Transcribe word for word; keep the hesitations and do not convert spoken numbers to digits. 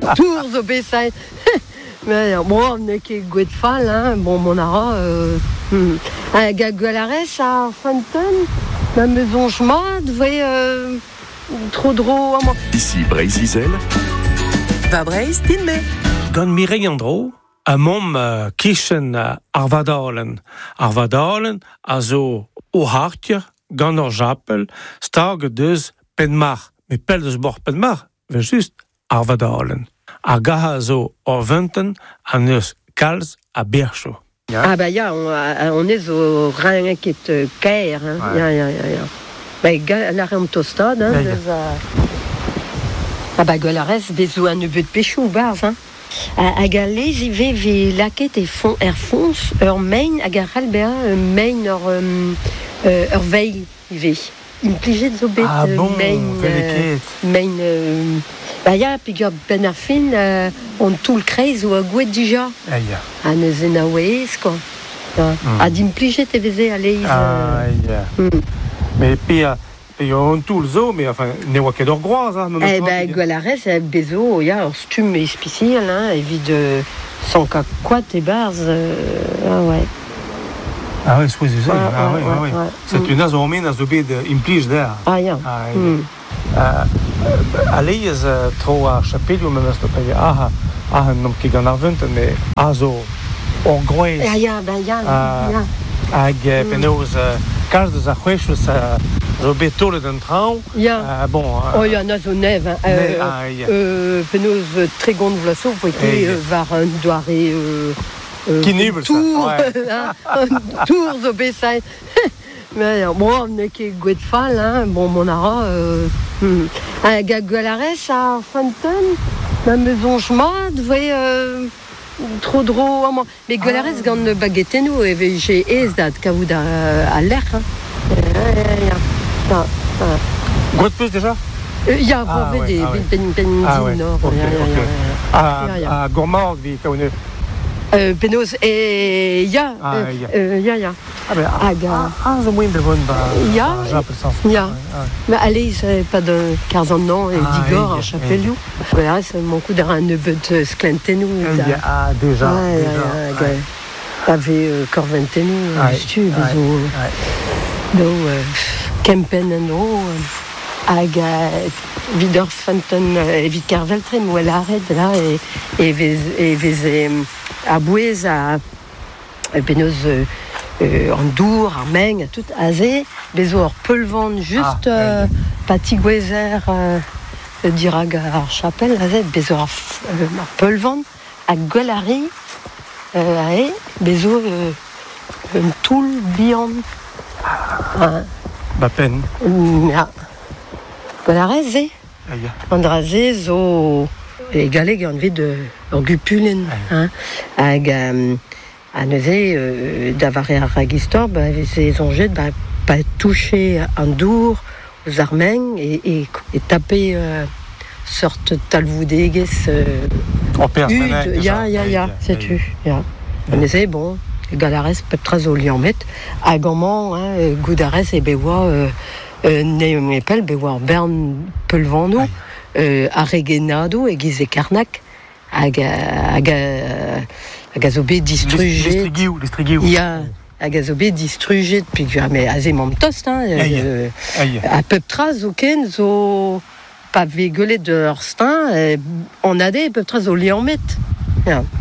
tour zo besai. Mais bon, on est qui gouet de fall, hein. Bon, mon ara, euh, hmm. Un gagolares à Fanton, la maison Jmad, vous voyez, euh, trop drôle. Ici Breizizel. Va Breiz, tinme. Gant miregendro, a mom uh, kichen uh, Arvadalen. Arvadalen a zo o hartje, gant ur japel, stag deus penmar. Me pel deus bor penmar, ve just Arvadalen. A gaha zo or venten an eus kalz a bercho. Ja. Ah bah ja, on, on est zo ranket kaer, hein. Ouais. Ja, ja, ja, ja. Bah, galare am tostad, hein. Ja, ja. Ah bah galares, bezo an ebeut pechou, barz, hein. A, a galez, i ve ve laket e fon, er fons, ur main, a garal bea, main ur, um, ur veil, i ve. Impliget zo bet ah, bon, main, uh, main, uh, bah ya, pigur ben ar fin, uh, on tout kreiz ou a gouet dija. Aïe. A neuze na oez, quoi. Ja. Mm. A d'impliget e veze a leiz. Ah, aïe. Mm. Mais puis, puis on tout le zo, mais enfin, ne oa ket ur groaz, hein. Eh ben, gwalarez, e bezo, ya, ur stum e spiciel, hein, evit euh, sans ka quat e barz, euh, ah ouais. Ah ouais, c'est ça. Ouais, ah ouais, ouais, ouais. ouais, ouais. C'est Mm. une azomine azobé de implige d'air. Ah ja. Ah, Mm. uh, Aleiz uh, tro a chapelio même sto pa ah ah nom ki gant ar venten, mais azo or groez. Ja, ja, ben ja, uh, ja. Hag uh, mm. penaos uh, kalz deus a c'hwechus a zo bet tolet an traoù. Ja. Uh, bon. Uh, oh, ja, na zo nev, hein. Ne, Euh, ah, ja. euh, penaos tre gont vlaso, poete Eh, ja. euh, var un doare... Euh, euh, Kinibel, ça. tour, Ouais. hein, un tour zo besai. Mais bon, on est qui gouet de fall, hein. Bon, mon ara, euh, hmm. Un gagolares à Fanton, la maison Jmad, vous voyez, euh, trop drôle. Mais golares ah. Gant ne baguette nous, et j'ai ez dat kavoud à, à l'air, hein. Ja, ja. Gouet peus déjà? Il y a ah, ouais, des ah, ouais. pen pen ah, ouais. nord. Okay, Ja, ja, okay. ja, ja. Ah, Ja, ja. ah, gourmand vi kaune. Euh, penaos, et ya, Ah, euh, ya. euh, ya, ya. Ah ben, ah, ah, ah, zo moin de von ba. Ya, ya. Ah, Mais allez, c'est pas de quinze ans et ah, d'Igor, eh, à Chapeliou. Voilà, c'est mon coup d'un neveu de Sklentenou. eh, ah, déjà. Ouais, déjà. ouais, ouais. Avait Corventenou, tu des do Kempen and o, hag vidor Fanton evit Carveltren ou elle arrête là et et vez a bouez a penaos euh, en dour, en meng, tout azé, bezo ur peulvan juste ah, euh, pati gwezer euh, dirag ar chapel azé, bezo ur euh, peulvan a gwelari euh, a e, bezo euh, un toul bihan. Ah. Ba pen. Ja. Gwelarez e. Andraze zo e gale gant vet ur gupulen. Hein. Hag... Um, a neuze, euh, davare ar ragistor, bah, se zonjet, bah, pas toucher un dour aux armeng et, et, et taper euh, sorte talvoudeges euh, en permanence. Ya, ya, ya, c'est tu. Ya. Neuze, bon, galares peptraz o liamet, hag amant, hein, goudares e bewa euh, euh, ne mepel, bewa ur bern peulvanou, euh, a regenado e giz e karnak, hag hag hag a zo bet distruget. Lestrigioù, lestrigioù. Ya, hag a zo bet distruget, puis mais azé mam tost, hein. Aïe, euh, aïe. A pep traz zo ken zo pa vegelet de ur stein, on a des pep traz o liamet. Ya.